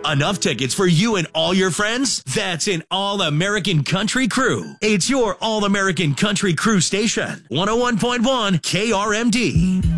Enough tickets for you and all your friends? That's an All-American Country Crew. It's your All-American Country Crew station. 101.1 KRMD.